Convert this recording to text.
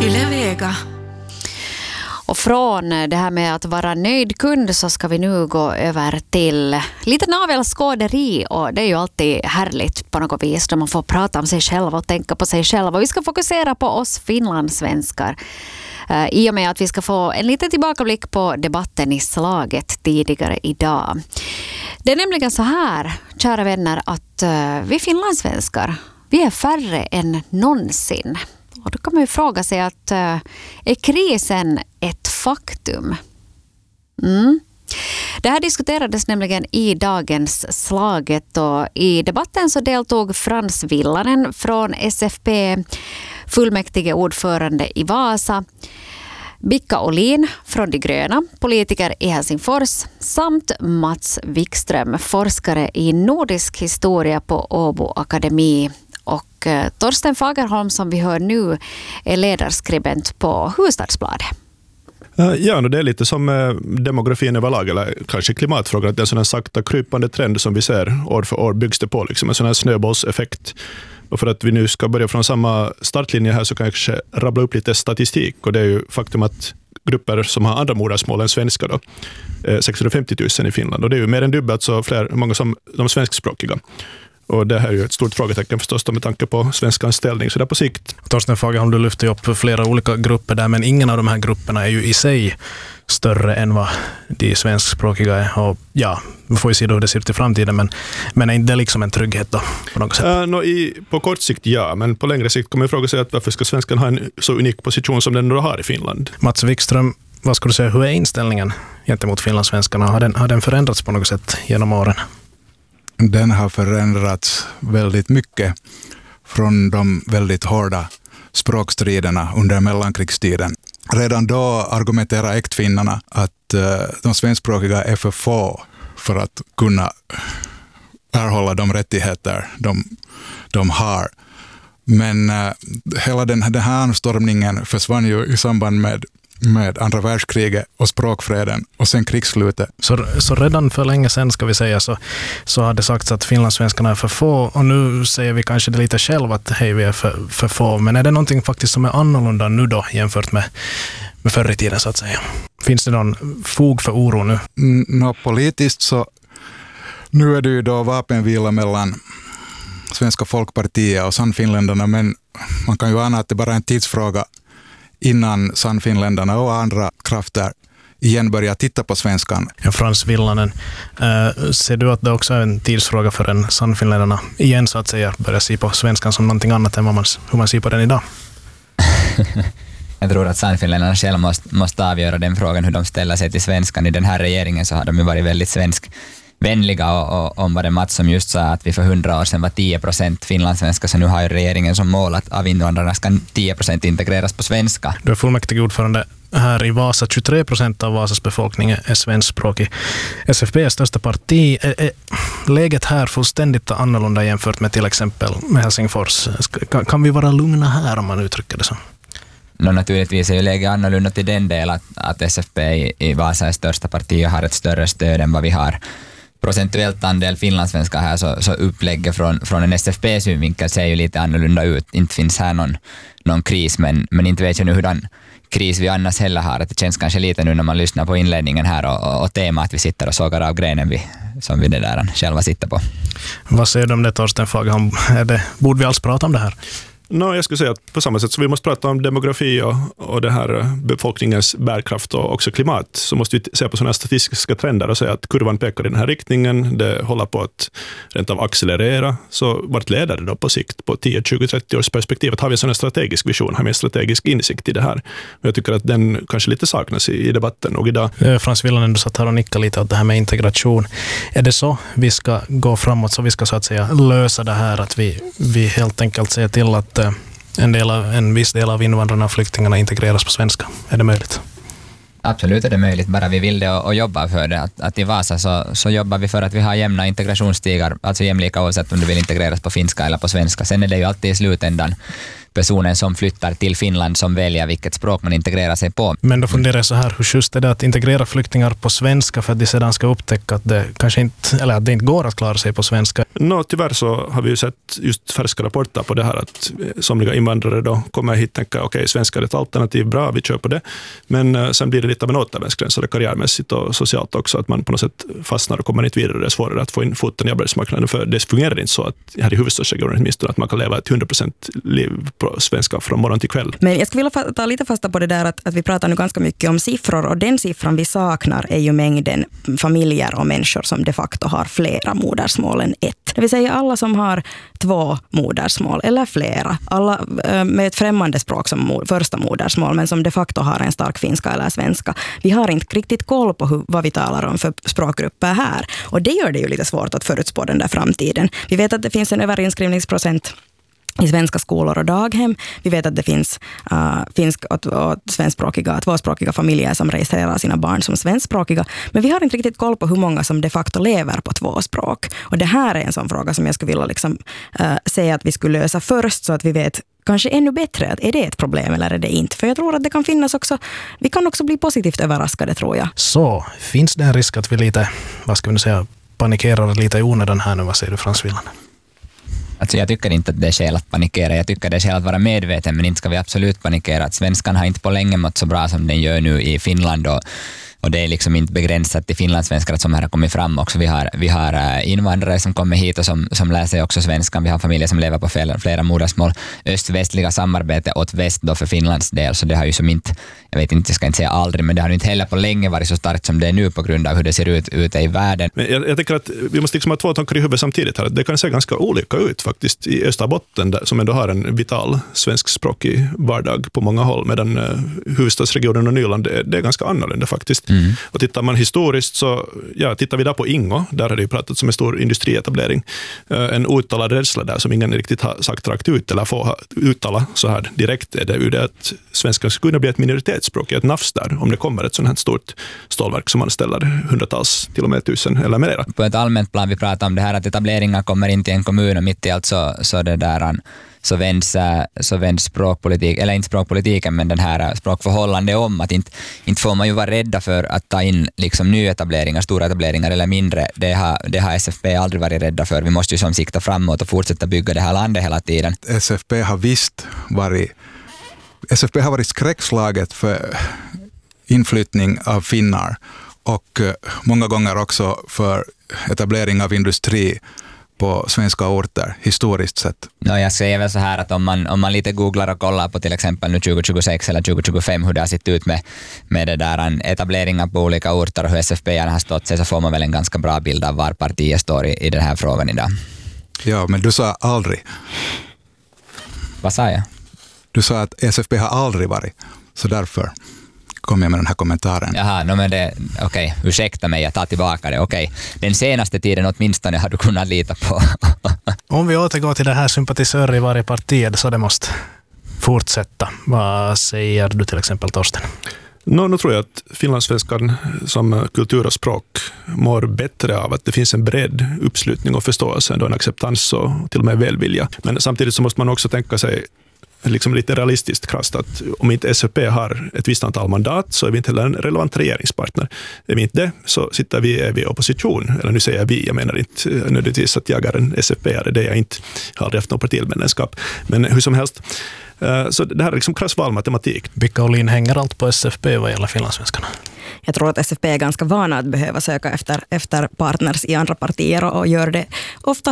Yle Vega. Och från det här med att vara nöjd kund så ska vi nu gå över till lite navelskåderi, och det är ju alltid härligt på något vis då man får prata om sig själv och tänka på sig själv. Och vi ska fokusera på oss finlandssvenskar i och med att vi ska få en liten tillbakablick på debatten i slaget tidigare idag. Det är nämligen så här, kära vänner, att vi finlandssvenskar, vi är färre än någonsin. Och då kan man ju fråga sig att är krisen ett faktum? Det här diskuterades nämligen i dagens slaget, och i debatten så deltog Frans Villanen från SFP, fullmäktige ordförande i Vasa, Bicka Olin från De gröna, politiker i Helsingfors, samt Mats Wikström, forskare i nordisk historia på Åbo Akademi. Och Torsten Fagerholm, som vi hör nu, är ledarskribent på Hufvudstadsbladet. Ja, det är lite som demografin överlag, eller kanske klimatfrågan, att det är en sån här sakta krypande trend som vi ser år för år byggs det på, liksom en sån här snöbollseffekt. Och för att vi nu ska börja från samma startlinje här så kan jag kanske rabbla upp lite statistik, och det är ju faktum att grupper som har andra modersmål än svenska då, 650 000 i Finland, och det är ju mer än dubbelt så många som de svenskspråkiga. Och det här är ju ett stort frågetecken förstås med tanke på svenskans ställning så där på sikt. Torsten Fagerholm, du lyfter upp flera olika grupper där, men ingen av de här grupperna är ju i sig större än vad de svenskspråkiga är. Och ja, vi får ju se hur det ser ut i framtiden, men är inte det liksom en trygghet då på något sätt? På kort sikt ja, men på längre sikt kommer jag fråga sig att varför ska svenskan ha en så unik position som den då har i Finland? Mats Wikström, vad ska du säga, hur är inställningen gentemot finlandssvenskarna? Har den förändrats på något sätt genom åren? Den har förändrats väldigt mycket från de väldigt hårda språkstriderna under mellankrigstiden. Redan då argumenterar äktfinnarna att de svenskspråkiga är för få för att kunna erhålla de rättigheter de har. Men hela den här anstormningen försvann ju i samband med andra världskriget och språkfreden och sen krigsslutet. Så redan för länge sedan, ska vi säga, så har det sagts att finlandssvenskarna är för få, och nu säger vi kanske det lite själv att hej, vi är för få. Men är det någonting faktiskt som är annorlunda nu då jämfört med förr i tiden så att säga? Finns det någon fog för oro nu? Politiskt så nu är det ju då vapenvila mellan Svenska folkpartiet och Sannfinländarna, men man kan ju ana att det bara är en tidsfråga innan Sannfinländarna och andra krafter igen börjar titta på svenskan. Ja, Frans Villanen, ser du att det också är en tidsfråga för en Sannfinländarna igen så att säga börja se på svenskan som någonting annat än hur man ser på den idag? Jag tror att Sannfinländarna själv måste avgöra den frågan, hur de ställer sig till svenskan. I den här regeringen så har de ju varit väldigt svenskvänliga, och om vad det Mats som just sa att vi för 100 år sedan var 10% finlandssvenska, så nu har ju regeringen som mål att av invandrarna ska 10% integreras på svenska. Du är fullmäktigeordförande här i Vasa. 23% av Vasas befolkning är svenskspråkig. SFP är största parti. Är läget här fullständigt annorlunda jämfört med till exempel med Helsingfors? Kan vi vara lugna här, om man uttrycker det så? Naturligtvis är ju läget annorlunda till den del att SFP i Vasa är största parti och har ett större stöd än vad vi har. Procentuellt andel finlandssvenskar här, så upplägget från en SFP-synvinkel ser ju lite annorlunda ut. Inte finns här någon kris, men inte vet jag nu hurdan kris vi annars heller har. Att det känns kanske lite nu när man lyssnar på inledningen här och temat att vi sitter och sågar av grenen som vi det där själva sitter på. Vad säger du om det, Torsten Fagerholm? Borde vi alls prata om det här? Jag skulle säga att på samma sätt som vi måste prata om demografi och det här befolkningens bärkraft och också klimat, så måste vi se på sådana statistiska trender och säga att kurvan pekar i den här riktningen, det håller på att rent av accelerera. Så vart leder det då på sikt på 10, 20, 30 års perspektivet? Har vi en sån här strategisk vision, har vi en strategisk insikt i det här? Och jag tycker att den kanske lite saknas i debatten och idag. Frans Villanen, du satt här och nickade lite åt det här med integration. Är det så vi ska gå framåt, så vi ska så att säga lösa det här, att vi helt enkelt ser till att en viss del av invandrarna och flyktingarna integreras på svenska? Är det möjligt? Absolut är det möjligt, bara vi vill det och jobbar för det. Att i Vasa så jobbar vi för att vi har jämna integrationsstigar, alltså jämlika oavsett om du vill integreras på finska eller på svenska. Sen är det ju alltid i slutändan personen som flyttar till Finland som väljer vilket språk man integrerar sig på. Men då funderar jag så här, hur just är det att integrera flyktingar på svenska för att de sedan ska upptäcka att det kanske inte, eller att det inte går att klara sig på svenska? Tyvärr så har vi ju sett just färska rapporter på det här att somliga invandrare då kommer hit och tänker okej, svenska är ett alternativ, bra, vi kör på det. Men sen blir det lite av en återvändsgräns, så det karriärmässigt och socialt också, att man på något sätt fastnar och kommer inte vidare. Det är svårare att få in foten i arbetsmarknaden, för det fungerar inte så att här i huvudstadsregionen åtminstone att man kan leva ett 100% liv på svenska från morgon till kväll. Men jag skulle vilja ta lite fasta på det där att vi pratar nu ganska mycket om siffror, och den siffran vi saknar är ju mängden familjer och människor som de facto har flera modersmål än ett. Det vill säga alla som har 2 modersmål eller flera. Alla med ett främmande språk som första modersmål, men som de facto har en stark finska eller svenska. Vi har inte riktigt koll på vad vi talar om för språkgrupper här. Och det gör det ju lite svårt att förutspå den där framtiden. Vi vet att det finns en överinskrivningsprocent i svenska skolor och daghem. Vi vet att det finns finsk och svenskspråkiga, 2-språkiga familjer som registrerar sina barn som svenskspråkiga. Men vi har inte riktigt koll på hur många som de facto lever på 2 språk. Och det här är en sån fråga som jag skulle vilja säga att vi skulle lösa först, så att vi vet kanske ännu bättre att är det ett problem eller är det inte. För jag tror att det kan finnas också, vi kan också bli positivt överraskade, tror jag. Så finns det en risk att vi lite, vad ska vi nu säga, panikerar lite i onödan här nu? Vad säger du, Frans Villan? Alltså jag tycker inte att det är skäl att panikera. Jag tycker det är skäl att vara medveten, men inte ska vi absolut panikera. Att svenskan har inte på länge mått så bra som den gör nu i Finland, och det är liksom inte begränsat till finlandssvenskar som här har kommit fram också. Vi har invandrare som kommer hit och som lär sig också svenskan. Vi har familjer som lever på flera modersmål. Öst-västliga samarbete åt väst då för Finlands del, så det har ju som inte, jag ska inte säga aldrig, men det har inte heller på länge varit så starkt som det är nu på grund av hur det ser ut ute i världen. Men jag tänker att vi måste liksom ha 2 tankar i huvudet samtidigt här. Det kan se ganska olika ut faktiskt i Österbotten, som ändå har en vital svenskspråkig vardag på många håll, medan huvudstadsregionen och Nyland, det är ganska annorlunda faktiskt. Och tittar man historiskt så, tittar vi där på Ingo, där har det ju pratats om en stor industrietablering. En uttalad rädsla där som ingen riktigt har sagt rakt ut eller får uttala så här direkt, är det ju det att svenska skulle kunna bli ett minoritetsspråk, ett nafs där, om det kommer ett sånt här stort stålverk som anställer hundratals, till och med 1000 eller mer. På ett allmänt plan vi pratar om det här att etableringar kommer inte i en kommun, och mitt i allt så det där så vänds språkpolitik, eller inte språkpolitiken, men den här språkförhållande om att inte får man ju vara rädda för att ta in liksom nyetableringar, stora etableringar eller mindre. Det har SFP aldrig varit rädda för. Vi måste ju som sikta framåt och fortsätta bygga det här landet hela tiden. SFP har varit skräckslaget för inflyttning av finnar, och många gånger också för etablering av industri på svenska orter historiskt sett. Jag säger väl så här att om man lite googlar och kollar på till exempel nu 2026 eller 2025 hur det har sett ut med det där etableringar på olika orter och hur SFP-arna har stått sig, så får man väl en ganska bra bild av var partiet står i den här frågan idag. Ja, men du sa aldrig. Vad sa jag? Du sa att SFP har aldrig varit, så därför kom jag med den här kommentaren. Jaha, men det, okej, ursäkta mig, jag tar tillbaka det. Okej, den senaste tiden åtminstone har du kunnat lita på. Om vi återgår till det här sympatisörer i varje parti, så det måste fortsätta. Vad säger du till exempel, Torsten? Nu tror jag att finlandssvenskan som kultur och språk mår bättre av att det finns en bred uppslutning och förståelse, en acceptans och till och med välvilja. Men samtidigt så måste man också tänka sig liksom lite realistiskt krasst att om inte SFP har ett visst antal mandat så är vi inte heller en relevant regeringspartner. Är vi inte det så sitter vi i opposition. Eller nu säger jag vi, jag menar inte nödvändigtvis att jag är en SFP-are, det är jag inte. Jag har aldrig haft någon partimedlemskap. Men hur som helst, så det här är liksom krass valmatematik. Vilka Olin hänger allt på SFP vad gäller finlandssvenskarna? Jag tror att SFP är ganska vana att behöva söka efter partners i andra partier och gör det ofta